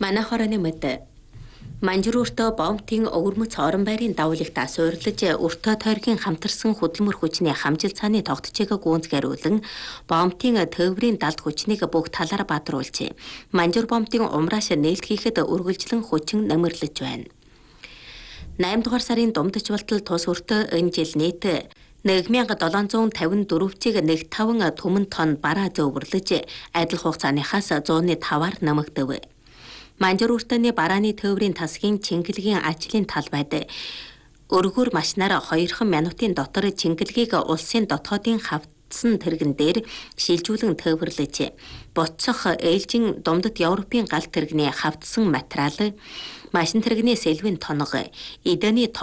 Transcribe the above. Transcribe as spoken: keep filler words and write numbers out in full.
Манай хорооны мэд манжууртаа бомтын өвөрмөц орон байрын давуулагтаа суйрлаж өртөө тойргийн хамтарсан хөдөлмөр хүчний хамжил цааны тогтцоог гүнзгийрүүлэн бомтын төврийн далд хүчнийг бүх талаараа баатруулжээ. Манжуур бомтын умрааш нээлтгийхэд үргэлжлэн хүчин нэмэрлэж байна. найман дугаар сарын дундч болтол тус өртөө энэ жил нийт нэг мянга долоон зуун тавин дөрвөцийг нэг таван түмэн тонн бараа зөөвөрлөж адил хугацааныхаас зууны таваар нэмэгдэв. Манжуур өртөөний барааны төврийн тасгийн чингэлгийн ажлын талбайд өргөр машинаар хоёрхан минутын дотор чингэлгийг улсын дотоодын хавцсан тэргэн дээр шилжүүлэн төвөрлөж буцах ээлжин думдад Европын галт тэрэгний хавцсан материал, машин тэрэгний сэлвэн тонго, эдэний